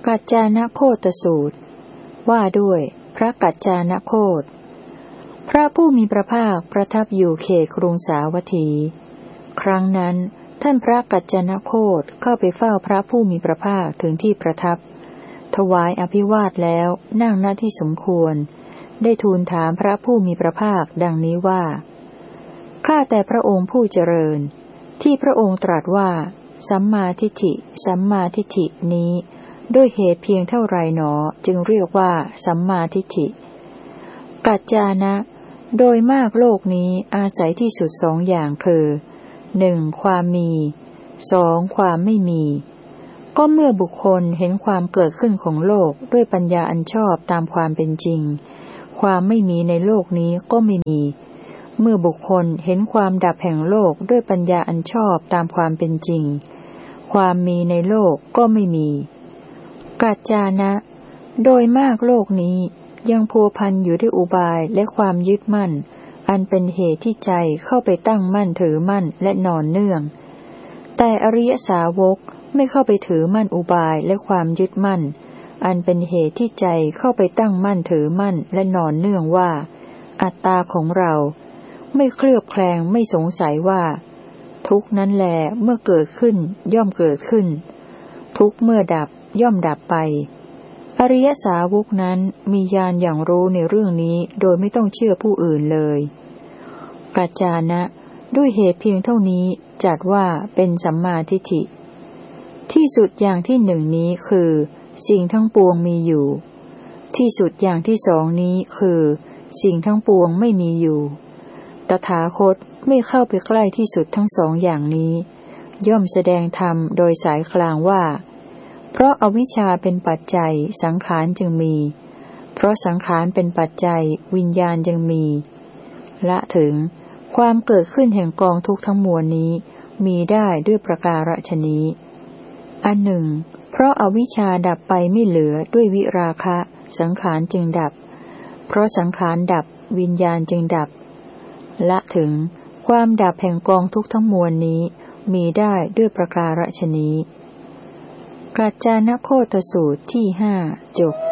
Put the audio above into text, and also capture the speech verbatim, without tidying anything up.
กัจจานโคตสูตรว่าด้วยพระกัจจานโคตพระผู้มีพระภาคประทับอยู่เขตกรุงสาวัตถีครั้งนั้นท่านพระกัจจานโคตเข้าไปเฝ้าพระผู้มีพระภาคถึงที่ประทับถวายอภิวาทแล้วนั่งณที่สมควรได้ทูลถามพระผู้มีพระภาคดังนี้ว่าข้าแต่พระองค์ผู้เจริญที่พระองค์ตรัสว่าสัมมาทิฏฐิสัมมาทิฏฐินี้ด้วยเหตุเพียงเท่าไรหนอจึงเรียกว่าสัมมาทิฏฐิกัจจานะโดยมากโลกนี้อาศัยที่สุดสองอย่างคือหนึ่งความมีสองความไม่มีก็เมื่อบุคคลเห็นความเกิดขึ้นของโลกด้วยปัญญาอันชอบตามความเป็นจริงความไม่มีในโลกนี้ก็ไม่มีเมื่อบุคคลเห็นความดับแห่งโลกด้วยปัญญาอันชอบตามความเป็นจริงความมีในโลกก็ไม่มีกัจจานะโดยมากโลกนี้ยังพัวพันอยู่ด้วยอุบายและความยึดมั่นอันเป็นเหตุที่ใจเข้าไปตั้งมั่นถือมั่นและนอนเนื่องแต่อริยสาวกไม่เข้าไปถือมั่นอุบายและความยึดมั่นอันเป็นเหตุที่ใจเข้าไปตั้งมั่นถือมั่นและนอนเนื่องว่าอัตตาของเราไม่เคลือบแคลงไม่สงสัยว่าทุกนั้นแลเมื่อเกิดขึ้นย่อมเกิดขึ้นทุกเมื่อดับย่อมดับไปอริยสาวกนั้นมีญาณอย่างรู้ในเรื่องนี้โดยไม่ต้องเชื่อผู้อื่นเลยกัจจานะด้วยเหตุเพียงเท่านี้จัดว่าเป็นสัมมาทิฏฐิที่สุดอย่างที่หนึ่งนี้คือสิ่งทั้งปวงมีอยู่ที่สุดอย่างที่สองนี้คือสิ่งทั้งปวงไม่มีอยู่ตถาคตไม่เข้าไปใกล้ที่สุดทั้งสองอย่างนี้ย่อมแสดงธรรมโดยสายกลางว่าเพราะอวิชชาเป็นปัจจัยสังขารจึงมีเพราะสังขารเป็นปัจจัยวิญญาณจึงมีละถึงความเกิดขึ้นแห่งกองทุกข์ทั้งมวลนี้มีได้ด้วยประการฉนี้อันหนึ่งเพราะอวิชชาดับไปไม่เหลือด้วยวิราคะสังขารจึงดับเพราะสังขารดับวิญญาณจึงดับละถึงความดับแห่งกองทุกข์ทั้งมวลนี้มีได้ด้วยประการฉนี้กัจจานโคตสูตรที่ห้าจบ